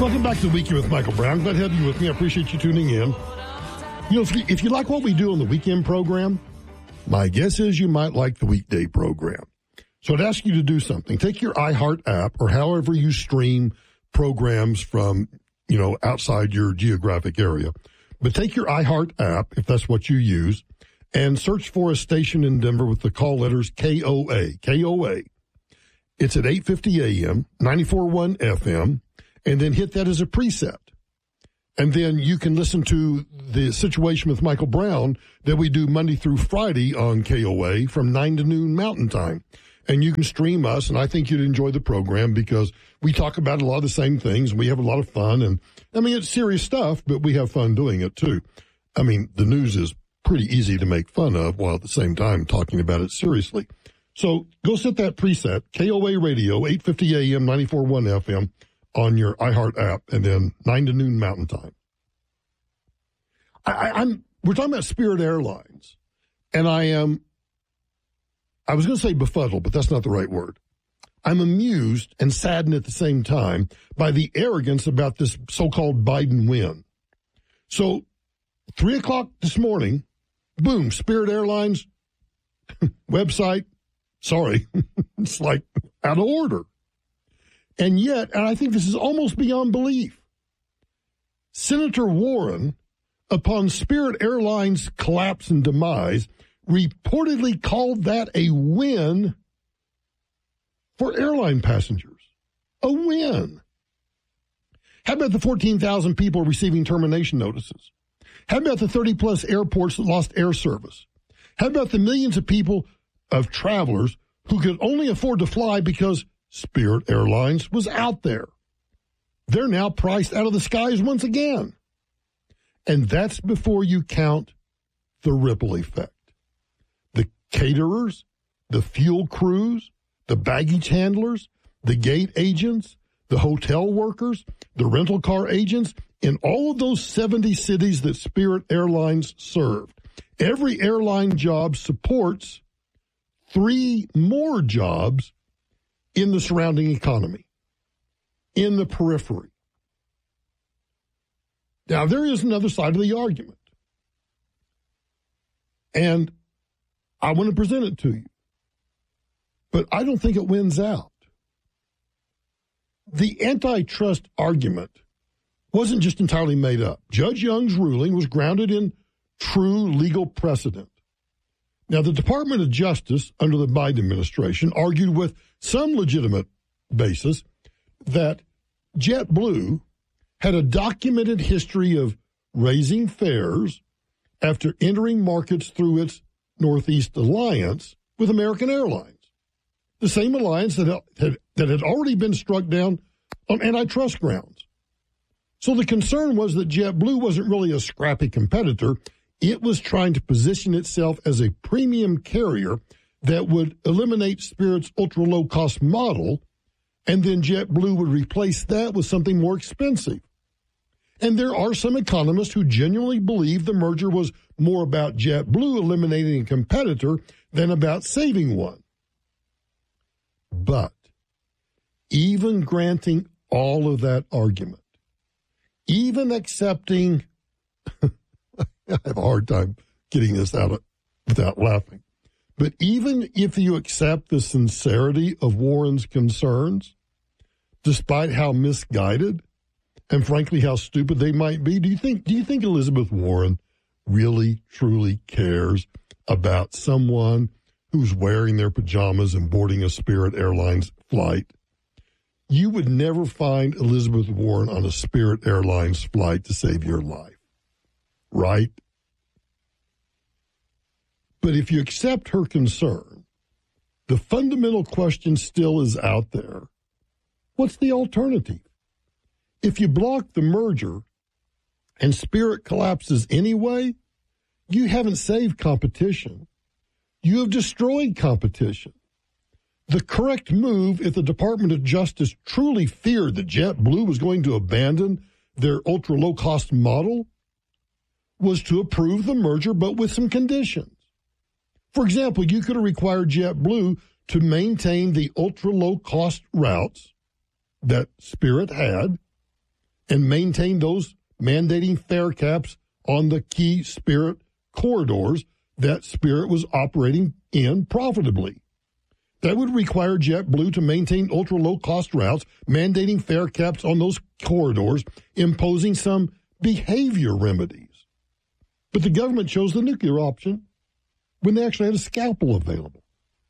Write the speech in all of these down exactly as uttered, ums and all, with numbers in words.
Welcome back to the Weekend with Michael Brown. Glad to have you with me. I appreciate you tuning in. You know, if you, if you like what we do on the weekend program, my guess is you might like the weekday program. So I'd ask you to do something. Take your iHeart app or however you stream programs from, you know, outside your geographic area. But take your iHeart app, if that's what you use, and search for a station in Denver with the call letters K O A. K O A. It's at eight fifty A M, ninety-four point one F M, and then hit that as a preset. And then you can listen to the Situation with Michael Brown that we do Monday through Friday on K O A from nine to noon Mountain Time. And you can stream us, and I think you'd enjoy the program because we talk about a lot of the same things. We have a lot of fun. And, I mean, it's serious stuff, but we have fun doing it, too. I mean, the news is pretty easy to make fun of while at the same time talking about it seriously. So go set that preset, K O A Radio, eight fifty A M, ninety-four point one F M, on your iHeart app, and then nine to noon Mountain Time. I, I, I'm we're talking about Spirit Airlines, and I am, I was going to say befuddled, but that's not the right word. I'm amused and saddened at the same time by the arrogance about this so-called Biden win. So, three o'clock this morning, boom, Spirit Airlines website, sorry, it's like out of order. And yet, and I think this is almost beyond belief, Senator Warren, upon Spirit Airlines' collapse and demise, reportedly called that a win for airline passengers. A win. How about the fourteen thousand people receiving termination notices? How about the thirty-plus airports that lost air service? How about the millions of people, of travelers, who could only afford to fly because Spirit Airlines was out there? They're now priced out of the skies once again. And that's before you count the ripple effect. The caterers, the fuel crews, the baggage handlers, the gate agents, the hotel workers, the rental car agents, in all of those seventy cities that Spirit Airlines served. Every airline job supports three more jobs in the surrounding economy, in the periphery. Now, there is another side of the argument, and I want to present it to you, but I don't think it wins out. The antitrust argument wasn't just entirely made up. Judge Young's ruling was grounded in true legal precedent. Now, the Department of Justice under the Biden administration argued with some legitimate basis that JetBlue had a documented history of raising fares after entering markets through its Northeast alliance with American Airlines, the same alliance that had, that had already been struck down on antitrust grounds. So the concern was that JetBlue wasn't really a scrappy competitor. It was trying to position itself as a premium carrier that would eliminate Spirit's ultra-low-cost model, and then JetBlue would replace that with something more expensive. And there are some economists who genuinely believe the merger was more about JetBlue eliminating a competitor than about saving one. But even granting all of that argument, even accepting, I have a hard time getting this out of, without laughing, but even if you accept the sincerity of Warren's concerns, despite how misguided and frankly how stupid they might be, do you think do you think Elizabeth Warren really, truly cares about someone who's wearing their pajamas and boarding a Spirit Airlines flight? You would never find Elizabeth Warren on a Spirit Airlines flight to save your life, right? But if you accept her concern, the fundamental question still is out there. What's the alternative? If you block the merger and Spirit collapses anyway, you haven't saved competition. You have destroyed competition. The correct move, if the Department of Justice truly feared that JetBlue was going to abandon their ultra-low-cost model, was to approve the merger, but with some conditions. For example, you could have required JetBlue to maintain the ultra-low-cost routes that Spirit had, and maintain those mandating fare caps on the key Spirit corridors that Spirit was operating in profitably. That would require JetBlue to maintain ultra-low-cost routes, mandating fare caps on those corridors, imposing some behavior remedies. But the government chose the nuclear option when they actually had a scalpel available.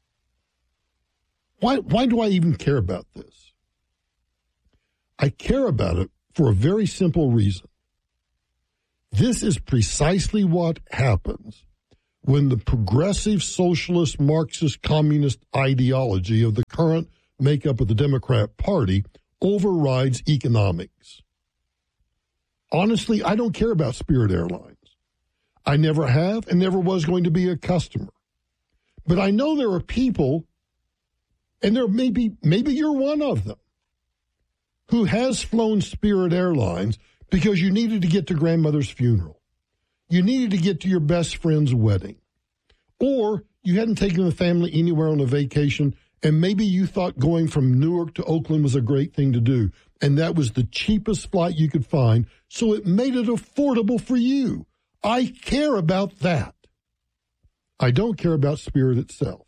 Why, why do I even care about this? I care about it for a very simple reason. This is precisely what happens when the progressive socialist Marxist communist ideology of the current makeup of the Democrat Party overrides economics. Honestly, I don't care about Spirit Airlines. I never have and never was going to be a customer. But I know there are people, and there may be, maybe you're one of them, who has flown Spirit Airlines because you needed to get to grandmother's funeral. You needed to get to your best friend's wedding. Or you hadn't taken the family anywhere on a vacation, and maybe you thought going from Newark to Oakland was a great thing to do, and that was the cheapest flight you could find, so it made it affordable for you. I care about that. I don't care about Spirit itself.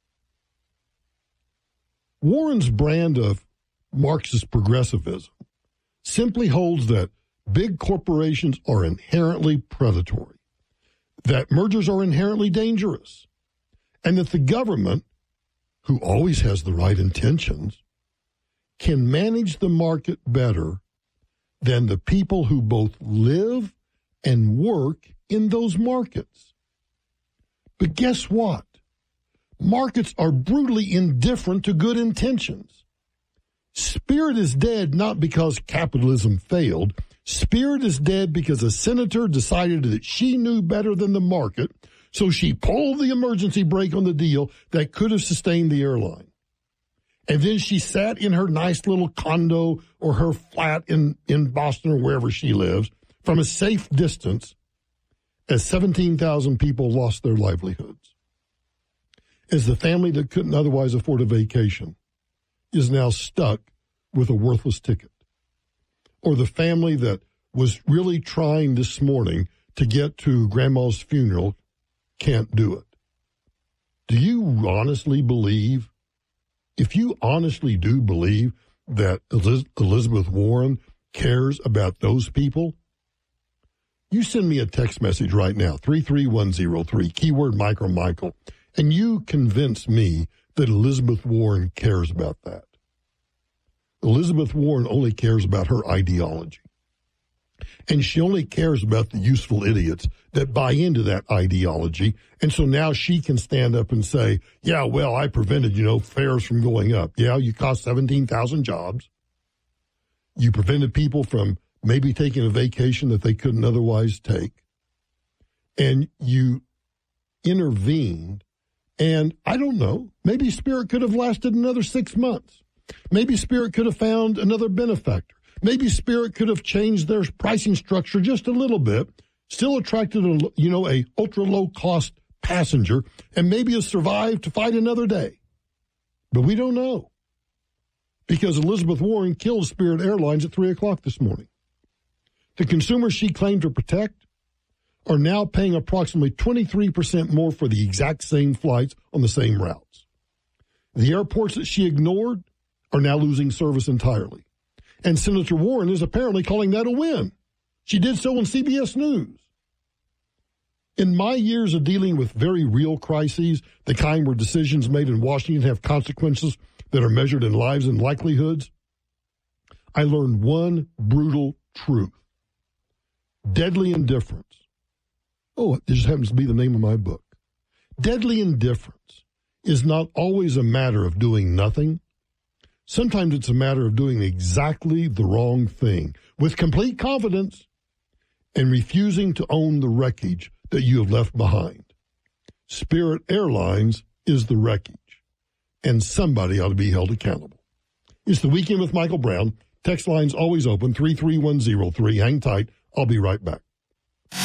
Warren's brand of Marxist progressivism simply holds that big corporations are inherently predatory, that mergers are inherently dangerous, and that the government, who always has the right intentions, can manage the market better than the people who both live and work in those markets. But guess what? Markets are brutally indifferent to good intentions. Spirit is dead not because capitalism failed. Spirit is dead because a senator decided that she knew better than the market, so she pulled the emergency brake on the deal that could have sustained the airline. And then she sat in her nice little condo or her flat in, in Boston or wherever she lives from a safe distance as seventeen thousand people lost their livelihoods. As the family that couldn't otherwise afford a vacation is now stuck with a worthless ticket. Or the family that was really trying this morning to get to grandma's funeral can't do it. Do you honestly believe, if you honestly do believe that Elizabeth Warren cares about those people, you send me a text message right now, three three one zero three, keyword Micro Michael, and you convince me that Elizabeth Warren cares about that. Elizabeth Warren only cares about her ideology. And she only cares about the useful idiots that buy into that ideology. And so now she can stand up and say, yeah, well, I prevented, you know, fares from going up. Yeah, you cost seventeen thousand jobs. You prevented people from maybe taking a vacation that they couldn't otherwise take. And you intervened. And I don't know, maybe Spirit could have lasted another six months. Maybe Spirit could have found another benefactor. Maybe Spirit could have changed their pricing structure just a little bit, still attracted a, you know, a ultra low cost passenger, and maybe has survived to fight another day. But we don't know, because Elizabeth Warren killed Spirit Airlines at three o'clock this morning. The consumers she claimed to protect are now paying approximately twenty-three percent more for the exact same flights on the same routes. The airports that she ignored are now losing service entirely. And Senator Warren is apparently calling that a win. She did so on C B S News. In my years of dealing with very real crises, the kind where decisions made in Washington have consequences that are measured in lives and livelihoods, I learned one brutal truth. Deadly indifference. Oh, it just happens to be the name of my book. Deadly indifference is not always a matter of doing nothing. Sometimes it's a matter of doing exactly the wrong thing with complete confidence and refusing to own the wreckage that you have left behind. Spirit Airlines is the wreckage, and somebody ought to be held accountable. It's the Weekend with Michael Brown. Text line's always open, three three one zero three. Hang tight. I'll be right back.